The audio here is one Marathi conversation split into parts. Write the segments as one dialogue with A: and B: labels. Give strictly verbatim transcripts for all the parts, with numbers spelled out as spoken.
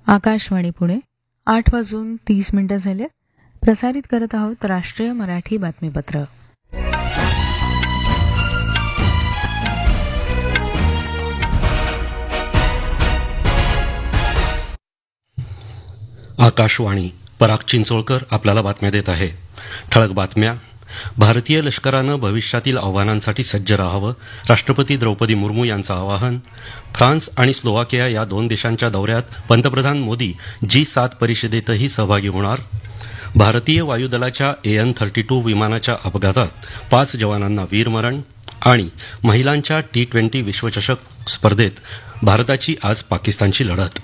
A: आकाशवाणी पुणे आठ वाजून तीस मिनिटं झाले. प्रसारित करत आहोत राष्ट्रीय मराठी बातमीपत्र.
B: आकाशवाणी. पराग चिंचोळकर आपल्याला बातम्या देत आहे. ठळक बातम्या. भारतीय लष्करानं भविष्यातील आव्हानांसाठी सज्ज राहावं, राष्ट्रपती द्रौपदी मुर्मू यांचं आवाहन. फ्रान्स आणि स्लोवाकिया या दोन देशांच्या दौऱ्यात पंतप्रधान मोदी जी सात परिषदेतही सहभागी होणार. भारतीय वायुदलाच्या ए एन थर्टी टू विमानाच्या अपघातात पाच जवानांना वीरमरण. आणि महिलांच्या टी ट्वेंटी विश्वचषक स्पर्धेत भारताची आज पाकिस्तानची लढत.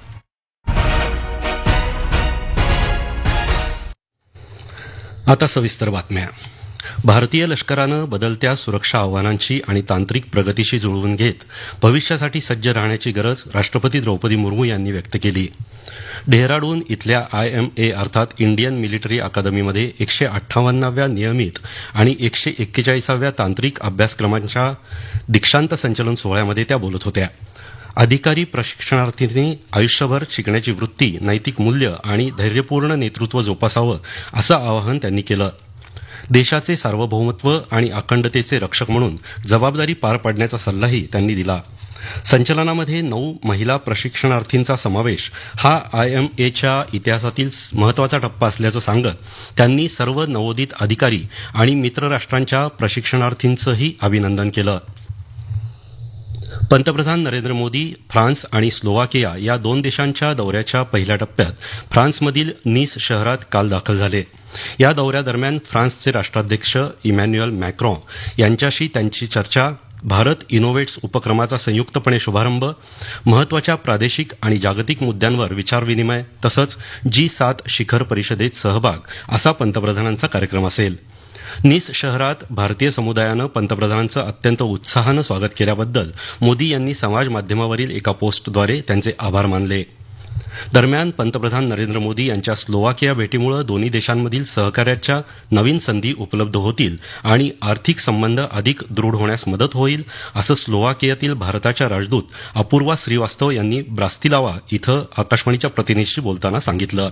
B: आता सविस्तर बातम्या. भारतीय लष्करानं बदलत्या सुरक्षा आव्हानांची आणि तांत्रिक प्रगतीशी जुळवून घेत भविष्यासाठी सज्ज राहण्याची गरज राष्ट्रपती द्रौपदी मुर्मू यांनी व्यक्त केली. डेहराडून इथल्या आय एम ए अर्थात इंडियन मिलिटरी अकादमीमध्ये एकशे अठ्ठावन्नाव्या नियमित आणि एकशे एक्केचाळीसाव्या तांत्रिक अभ्यासक्रमांच्या दीक्षांत संचलन सोहळ्यामध्ये त्या बोलत होत्या. अधिकारी प्रशिक्षणार्थींनी आयुष्यभर शिकण्याची वृत्ती, नैतिक मूल्य आणि धैर्यपूर्ण नेतृत्व जोपासावं असं आवाहन त्यांनी केलं. देशाचे सार्वभौमत्व आणि अखंडतेचे रक्षक म्हणून जबाबदारी पार पाडण्याचा सल्लाही त्यांनी दिला. संचलनामध्ये नऊ महिला प्रशिक्षणार्थींचा समावेश हा आय एम एच्या इतिहासातील महत्वाचा टप्पा असल्याचं सांगत त्यांनी सर्व नवोदित अधिकारी आणि मित्र राष्ट्रांच्या प्रशिक्षणार्थींचंही अभिनंदन केलं. पंतप्रधान नरेंद्र मोदी फ्रान्स आणि स्लोवाकिया या दोन देशांच्या दौऱ्याच्या पहिल्या टप्प्यात फ्रान्समधील नीस शहरात काल दाखल झाले. या दौऱ्यादरम्यान फ्रान्सचे राष्ट्राध्यक्ष इमॅन्युएल मॅक्रॉन यांच्याशी त्यांची चर्चा, भारत इनोव्हेट्स उपक्रमाचा संयुक्तपणे शुभारंभ, महत्वाच्या प्रादेशिक आणि जागतिक मुद्द्यांवर विचारविनिमय तसंच जी सात शिखर परिषदेत सहभाग असा पंतप्रधानांचा कार्यक्रम असेल. नीस शहरात भारतीय समुदायानं पंतप्रधानांचं अत्यंत उत्साहानं स्वागत केल्याबद्दल मोदी यांनी समाज माध्यमावरील एका पोस्टद्वारे त्यांचे आभार मानले. दरम्यान पंतप्रधान नरेंद्र मोदी यांच्या स्लोवाकिया भेटीमुळे दोन्ही देशांमधील सहकार्याच्या नवीन संधी उपलब्ध होतील आणि आर्थिक संबंध अधिक दृढ होण्यास मदत होईल असं स्लोवाकियातील भारताच्या राजदूत अपूर्वा श्रीवास्तव यांनी ब्रास्तिलावा इथं आकाशवाणीच्या प्रतिनिधीशी बोलताना सांगितलं.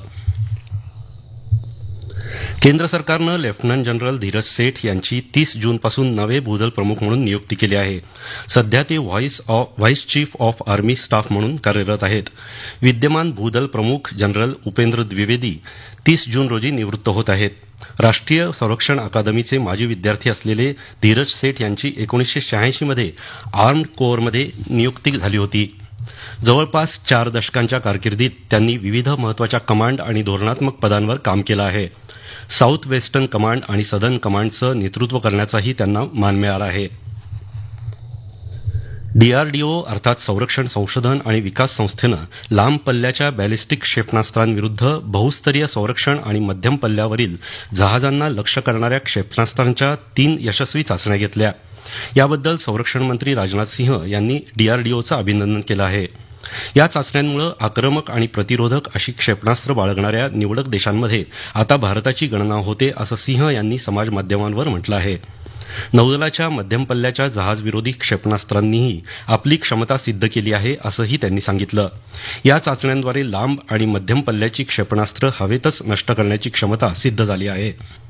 B: केंद्र सरकारनं लेफ्टनंट जनरल धीरज सेठ यांची तीस जूनपासून नवे भूदल प्रमुख म्हणून नियुक्ती केली आहे. सध्या ते vice vice chief of army staff म्हणून कार्यरत आहेत. विद्यमान भूदल प्रमुख जनरल उपेंद्र द्विवेदी तीस जून रोजी निवृत्त होत आहेत. राष्ट्रीय संरक्षण अकादमीचे माजी विद्यार्थी असलेले धीरज सेठ यांची एकोणीसशे शहाऐंशी मध्ये आर्म्ड कोअरमध्ये नियुक्ती झाली होती. जवळपास चार दशकांच्या कारकिर्दीत त्यांनी विविध महत्वाच्या कमांड आणि धोरणात्मक पदांवर काम केलं आहे. साऊथ वेस्टर्न कमांड आणि सदर्न कमांडचं नेतृत्व करण्याचाही त्यांना मान मिळाला आहे. डीआरडीओ अर्थात संरक्षण संशोधन आणि विकास संस्थेनं लांब पल्ल्याच्या बॅलिस्टिक क्षेपणास्त्रांविरुद्ध बहुस्तरीय संरक्षण आणि मध्यम पल्ल्यावरील जहाजांना लक्ष्य करणाऱ्या क्षेपणास्त्रांच्या तीन यशस्वी चाचण्या घेतल्या. याबद्दल संरक्षण मंत्री राजनाथ सिंह यांनी डीआरडीओचं अभिनंदन केलं आहे. या चाचण्यांमुळे आक्रमक आणि प्रतिरोधक अशी क्षेपणास्त्र बाळगणाऱ्या निवडक देशांमध्ये आता भारताची गणना होते असं सिंह यांनी समाज माध्यमांवर म्हटलं आहे. नौदलाच्या मध्यम पल्ल्याच्या जहाजविरोधी क्षेपणास्त्रांनीही आपली क्षमता सिद्ध केली आहे असंही त्यांनी सांगितलं. या चाचण्यांद्वारे लांब आणि मध्यम पल्ल्याची क्षेपणास्त्र हवेतच नष्ट करण्याची क्षमता सिद्ध झाली आहे.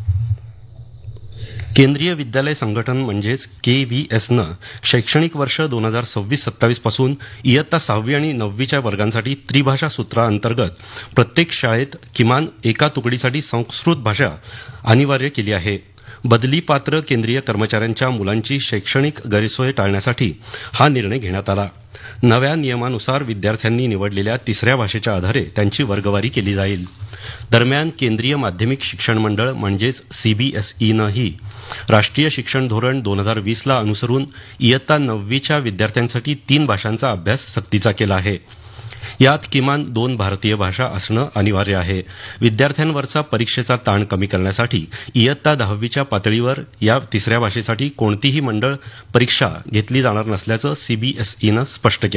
B: केंद्रीय विद्यालय संघटन म्हणजेच के व्ही एसनं शैक्षणिक वर्ष दोन हजार सव्वीस सत्तावीस पासून इयत्ता सहावी आणि नववीच्या वर्गांसाठी त्रिभाषा सूत्राअंतर्गत प्रत्येक शाळेत किमान एका तुकडीसाठी संस्कृत भाषा अनिवार्य केली आहे. बदली पात्र केंद्रीय कर्मचाऱ्यांच्या मुलांची शैक्षणिक गैरसोय टाळण्यासाठी हा निर्णय घेण्यात आला. नव्या नियमानुसार विद्यार्थ्यांनी निवडलेल्या तिसऱ्या भाषेच्या आधारे त्यांची वर्गवारी केली जाईल. दरम्यान केंद्रीय माध्यमिक शिक्षण मंडळ म्हणजेच सीबीएसईनंही राष्ट्रीय शिक्षण धोरण दोन हजार वीसला अनुसरून इयत्ता नववीच्या विद्यार्थ्यांसाठी तीन भाषांचा अभ्यास सक्तीचा केला आहे. यात किमान दोन भारतीय भाषा असणं अनिवार्य आहे. विद्यार्थ्यांवरचा परीक्षेचा ताण कमी करण्यासाठी इयत्ता दहावीच्या पातळीवर या तिसऱ्या भाषेसाठी कोणतीही मंडळ परीक्षा घेतली जाणार नसल्याचं सीबीएसईनं स्पष्ट केलं.